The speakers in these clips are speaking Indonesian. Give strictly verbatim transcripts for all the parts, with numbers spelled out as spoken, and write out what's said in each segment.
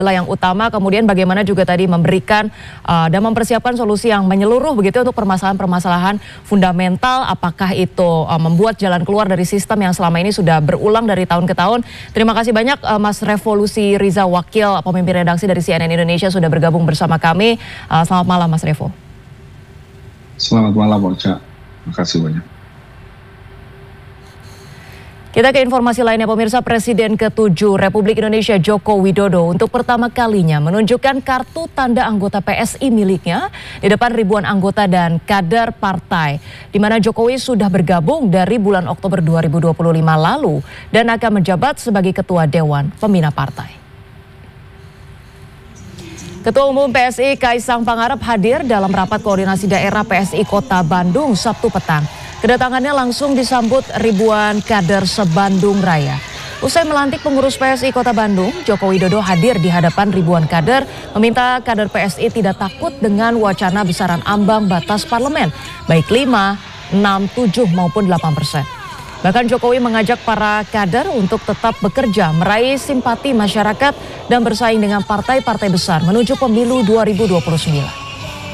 yang utama, kemudian bagaimana juga tadi memberikan uh, dan mempersiapkan solusi yang menyeluruh begitu untuk permasalahan-permasalahan fundamental, apakah itu uh, membuat jalan keluar dari sistem yang selama ini sudah berulang dari tahun ke tahun. Terima kasih banyak uh, Mas Revolusi Riza, Wakil Pemimpin Redaksi dari C N N Indonesia sudah bergabung bersama kami. Uh, selamat malam Mas Revo. Selamat malam Ocha, terima kasih banyak. Kita ke informasi lainnya, pemirsa. Presiden ketujuh Republik Indonesia Joko Widodo untuk pertama kalinya menunjukkan kartu tanda anggota P S I miliknya di depan ribuan anggota dan kader partai, di mana Jokowi sudah bergabung dari bulan Oktober dua ribu dua puluh lima lalu dan akan menjabat sebagai Ketua Dewan Pembina Partai. Ketua Umum P S I Kaisang Pangarep hadir dalam rapat koordinasi daerah P S I Kota Bandung Sabtu petang. Kedatangannya langsung disambut ribuan kader se-Bandung Raya. Usai melantik pengurus P S I Kota Bandung, Joko Widodo hadir di hadapan ribuan kader, meminta kader P S I tidak takut dengan wacana besaran ambang batas parlemen, baik lima, enam, tujuh maupun delapan persen. Bahkan Jokowi mengajak para kader untuk tetap bekerja, meraih simpati masyarakat dan bersaing dengan partai-partai besar menuju pemilu dua ribu dua puluh sembilan.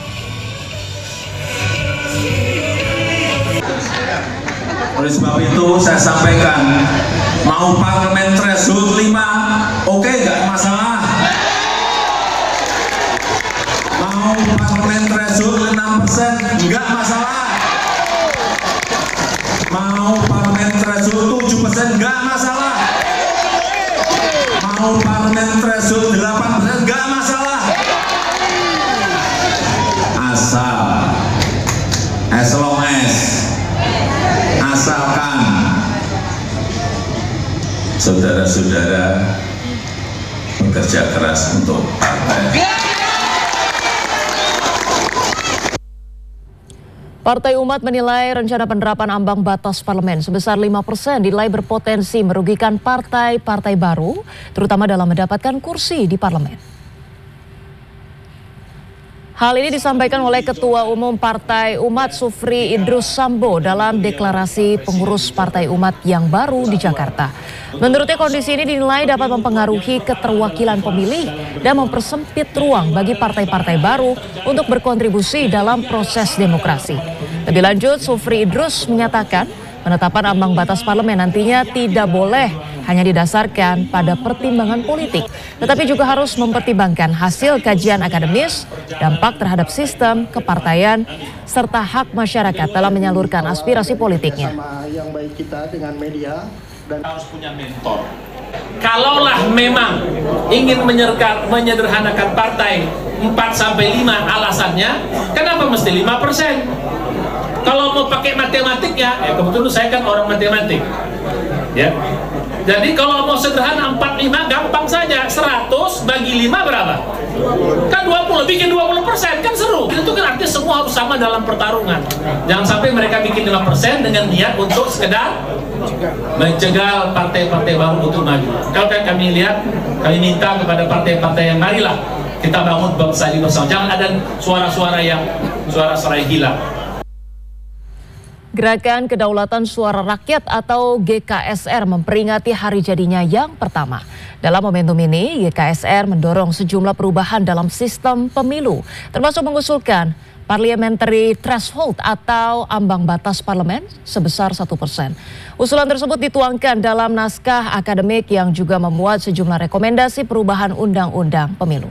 Oleh sebab itu saya sampaikan, mau parlemen threshold lima, oke okay, nggak masalah. Mau parlemen threshold enam persen, nggak masalah. Mau parlemen threshold tujuh persen, nggak masalah. Mau parlemen threshold delapan persen, nggak masalah. Asal, as long as, asalkan saudara-saudara bekerja keras untuk partai. Partai Umat menilai rencana penerapan ambang batas parlemen sebesar lima persen dinilai berpotensi merugikan partai-partai baru, terutama dalam mendapatkan kursi di parlemen. Hal ini disampaikan oleh Ketua Umum Partai Umat Sufri Idrus Sambo dalam deklarasi pengurus Partai Umat yang baru di Jakarta. Menurutnya kondisi ini dinilai dapat mempengaruhi keterwakilan pemilih dan mempersempit ruang bagi partai-partai baru untuk berkontribusi dalam proses demokrasi. Lebih lanjut, Sufri Idrus menyatakan penetapan ambang batas parlemen nantinya tidak boleh hanya didasarkan pada pertimbangan politik, tetapi juga harus mempertimbangkan hasil kajian akademis, dampak terhadap sistem kepartaian, serta hak masyarakat dalam menyalurkan aspirasi politiknya. Yang baik kita dengan media dan harus punya mentor. Kalaulah memang ingin menyerkat, menyederhanakan partai empat sampai lima alasannya, kenapa mesti lima persen? Kalau mau pakai matematiknya, ya kebetulan saya kan orang matematik, ya. Jadi kalau mau sederhana empat puluh lima gampang saja, seratus bagi lima berapa? Kan dua puluh, bikin dua puluh persen, kan seru. Itu kan artinya semua harus sama dalam pertarungan. Jangan sampai mereka bikin lima persen dengan niat untuk sekedar mencegah partai-partai baru untuk maju. Kalau kami lihat, kami minta kepada partai-partai yang marilah kita bangun bangsa ini bersama. Jangan ada suara-suara yang suara-suara yang hilang. Gerakan Kedaulatan Suara Rakyat atau G K S R memperingati hari jadinya yang pertama. Dalam momentum ini, G K S R mendorong sejumlah perubahan dalam sistem pemilu, termasuk mengusulkan parliamentary threshold atau ambang batas parlemen sebesar satu persen. Usulan tersebut dituangkan dalam naskah akademik yang juga memuat sejumlah rekomendasi perubahan undang-undang pemilu.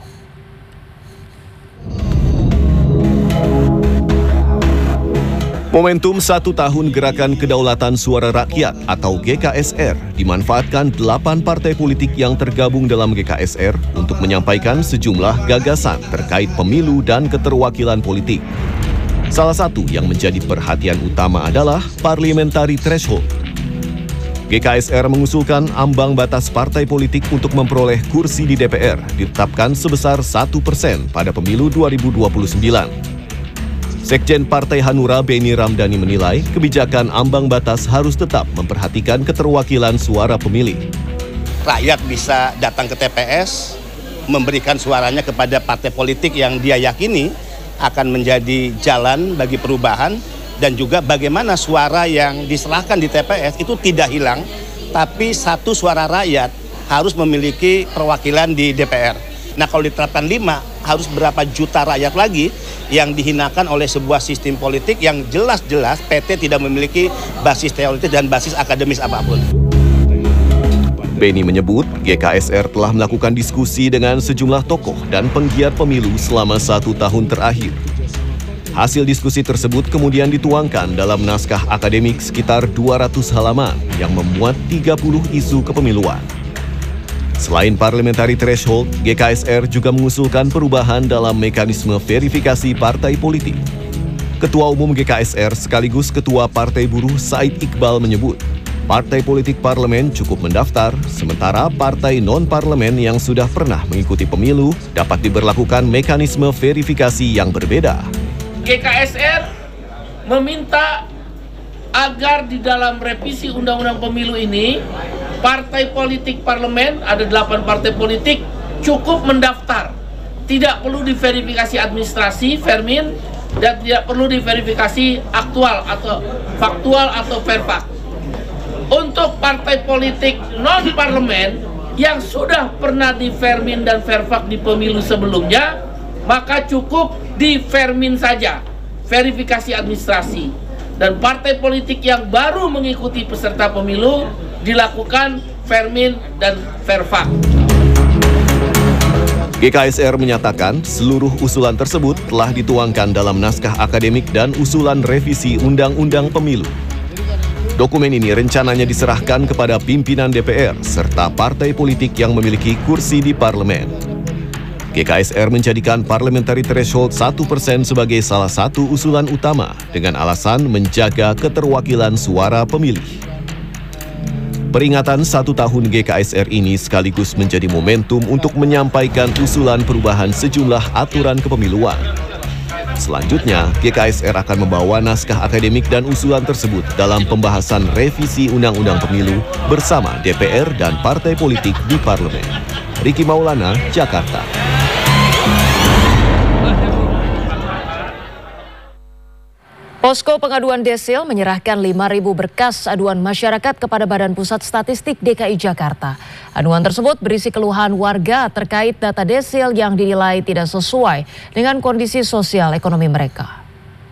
Momentum satu tahun Gerakan Kedaulatan Suara Rakyat atau G K S R dimanfaatkan delapan partai politik yang tergabung dalam G K S R untuk menyampaikan sejumlah gagasan terkait pemilu dan keterwakilan politik. Salah satu yang menjadi perhatian utama adalah parliamentary threshold. G K S R mengusulkan ambang batas partai politik untuk memperoleh kursi di D P R ditetapkan sebesar satu persen pada pemilu dua ribu dua puluh sembilan. Sekjen Partai Hanura Beni Ramdhani menilai kebijakan ambang batas harus tetap memperhatikan keterwakilan suara pemilih. Rakyat bisa datang ke T P S, memberikan suaranya kepada partai politik yang dia yakini akan menjadi jalan bagi perubahan, dan juga bagaimana suara yang diserahkan di T P S itu tidak hilang, tapi satu suara rakyat harus memiliki perwakilan di D P R. Nah kalau diterapkan lima, harus berapa juta rakyat lagi yang dihinakan oleh sebuah sistem politik yang jelas-jelas P T tidak memiliki basis teoritis dan basis akademis apapun. Beni menyebut G K S R telah melakukan diskusi dengan sejumlah tokoh dan penggiat pemilu selama satu tahun terakhir. Hasil diskusi tersebut kemudian dituangkan dalam naskah akademik sekitar dua ratus halaman yang memuat tiga puluh isu kepemiluan. Selain parliamentary threshold, G K S R juga mengusulkan perubahan dalam mekanisme verifikasi partai politik. Ketua Umum G K S R sekaligus Ketua Partai Buruh Said Iqbal menyebut, partai politik parlemen cukup mendaftar, sementara partai non-parlemen yang sudah pernah mengikuti pemilu dapat diberlakukan mekanisme verifikasi yang berbeda. G K S R meminta agar di dalam revisi Undang-Undang Pemilu ini, partai politik parlemen, ada delapan partai politik, cukup mendaftar. Tidak perlu diverifikasi administrasi, Vermin, dan tidak perlu diverifikasi aktual atau faktual atau verfak. Untuk partai politik non-parlemen yang sudah pernah di Vermin dan verfak di pemilu sebelumnya, maka cukup di Vermin saja, verifikasi administrasi. Dan partai politik yang baru mengikuti peserta pemilu dilakukan Vermin dan verfak. G K S R menyatakan seluruh usulan tersebut telah dituangkan dalam naskah akademik dan usulan revisi Undang-Undang Pemilu. Dokumen ini rencananya diserahkan kepada pimpinan D P R serta partai politik yang memiliki kursi di parlemen. G K S R menjadikan parliamentary threshold satu persen sebagai salah satu usulan utama dengan alasan menjaga keterwakilan suara pemilih. Peringatan satu tahun G K S R ini sekaligus menjadi momentum untuk menyampaikan usulan perubahan sejumlah aturan kepemiluan. Selanjutnya, G K S R akan membawa naskah akademik dan usulan tersebut dalam pembahasan revisi Undang-Undang Pemilu bersama D P R dan partai politik di parlemen. Riki Maulana, Jakarta. Posko Pengaduan Desil menyerahkan lima ribu berkas aduan masyarakat kepada Badan Pusat Statistik D K I Jakarta. Aduan tersebut berisi keluhan warga terkait data Desil yang dinilai tidak sesuai dengan kondisi sosial ekonomi mereka.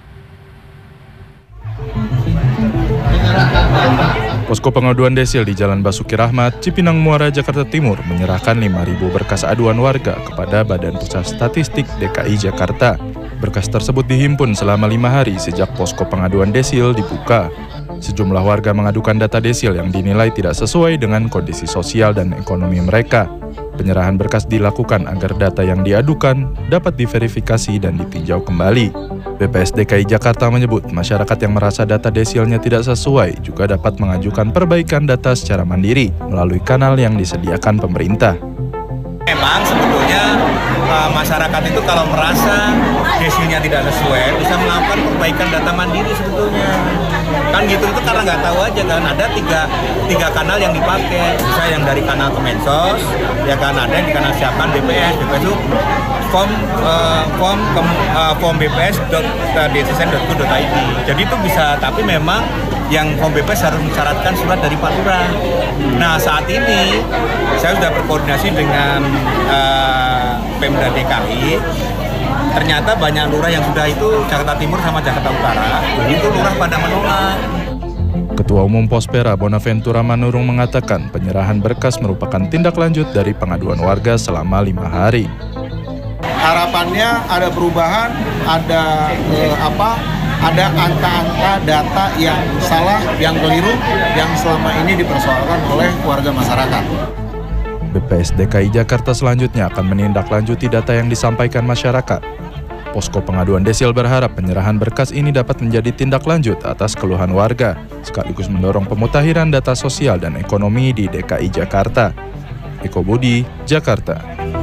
Posko Pengaduan Desil di Jalan Basuki Rahmat, Cipinang Muara, Jakarta Timur menyerahkan lima ribu berkas aduan warga kepada Badan Pusat Statistik D K I Jakarta. Berkas tersebut dihimpun selama lima hari sejak Posko Pengaduan Desil dibuka. Sejumlah warga mengadukan data Desil yang dinilai tidak sesuai dengan kondisi sosial dan ekonomi mereka. Penyerahan berkas dilakukan agar data yang diadukan dapat diverifikasi dan ditinjau kembali. B P S D K I Jakarta menyebut masyarakat yang merasa data Desilnya tidak sesuai juga dapat mengajukan perbaikan data secara mandiri melalui kanal yang disediakan pemerintah. Memang sebetulnya uh, masyarakat itu kalau merasa desilnya tidak sesuai bisa melakukan perbaikan data mandiri sebetulnya. Kan gitu itu karena nggak tahu aja kan, ada tiga, tiga kanal yang dipakai. Bisa yang dari kanal Kemensos, ya kan, ada yang di kanal siapkan B P S, B P S itu form uh, form uh, form B P S dot d s s n dot co dot i d. Jadi itu bisa, tapi memang yang form B P S harus mensyaratkan surat dari Pak Lurah. Nah saat ini saya sudah berkoordinasi dengan uh, Pemda D K I. Ternyata banyak lurah yang sudah itu Jakarta Timur sama Jakarta Utara, itu lurah pada menolak. Ketua Umum Pospera Bonaventura Manurung mengatakan penyerahan berkas merupakan tindak lanjut dari pengaduan warga selama lima hari. Harapannya ada perubahan, ada eh, apa? Ada angka-angka data yang salah, yang keliru, yang selama ini dipersoalkan oleh warga masyarakat. B P S D K I Jakarta selanjutnya akan menindaklanjuti data yang disampaikan masyarakat. Posko Pengaduan Desil berharap penyerahan berkas ini dapat menjadi tindak lanjut atas keluhan warga, sekaligus mendorong pemutakhiran data sosial dan ekonomi di D K I Jakarta. Eko Budi, Jakarta.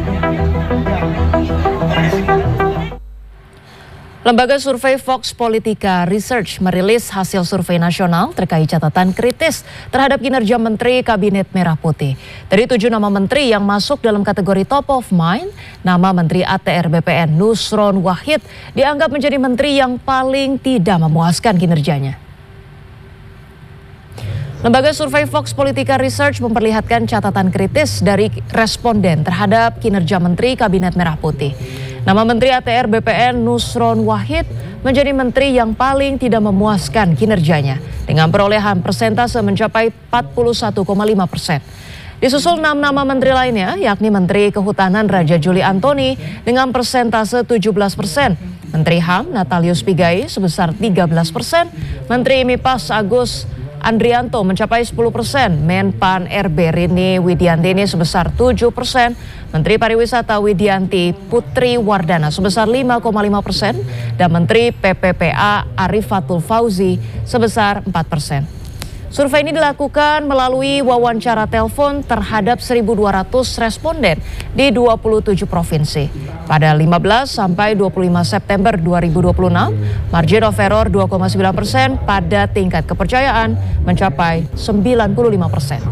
Lembaga survei Fox Politika Research merilis hasil survei nasional terkait catatan kritis terhadap kinerja Menteri Kabinet Merah Putih. Dari tujuh nama menteri yang masuk dalam kategori top of mind, nama Menteri A T R B P N Nusron Wahid dianggap menjadi menteri yang paling tidak memuaskan kinerjanya. Lembaga survei Fox Politica Research memperlihatkan catatan kritis dari responden terhadap kinerja Menteri Kabinet Merah Putih. Nama Menteri A T R B P N Nusron Wahid menjadi menteri yang paling tidak memuaskan kinerjanya dengan perolehan persentase mencapai empat puluh satu koma lima persen. Disusul enam nama menteri lainnya, yakni Menteri Kehutanan Raja Juli Antoni dengan persentase tujuh belas persen, Menteri H A M Natalius Pigai sebesar tiga belas persen, Menteri Mipas Agus Andrianto mencapai sepuluh persen, Menpan R B Rini Widiantini sebesar tujuh persen, Menteri Pariwisata Widianti Putri Wardana sebesar lima koma lima persen, dan Menteri P P P A Arifatul Fauzi sebesar empat persen. Survei ini dilakukan melalui wawancara telepon terhadap seribu dua ratus responden di dua puluh tujuh provinsi. Pada lima belas sampai dua puluh lima September dua ribu dua puluh enam, margin of error dua koma sembilan persen pada tingkat kepercayaan mencapai sembilan puluh lima persen.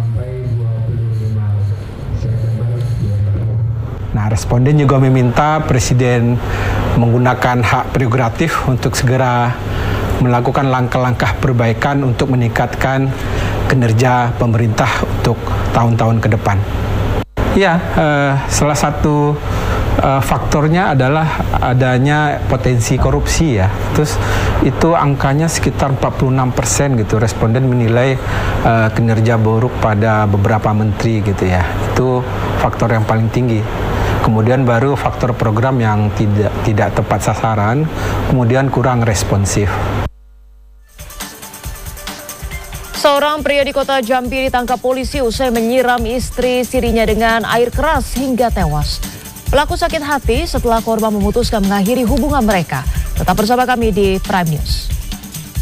Nah, responden juga meminta Presiden menggunakan hak prerogatif untuk segera melakukan langkah-langkah perbaikan untuk meningkatkan kinerja pemerintah untuk tahun-tahun ke depan. Ya, eh, salah satu eh, faktornya adalah adanya potensi korupsi ya. Terus itu angkanya sekitar empat puluh enam persen gitu. Responden menilai eh, kinerja buruk pada beberapa menteri gitu ya. Itu faktor yang paling tinggi. Kemudian baru faktor program yang tidak tidak tepat sasaran, kemudian kurang responsif. Seorang pria di kota Jambi ditangkap polisi usai menyiram istri sirinya dengan air keras hingga tewas. Pelaku sakit hati setelah korban memutuskan mengakhiri hubungan mereka. Tetap bersama kami di Prime News.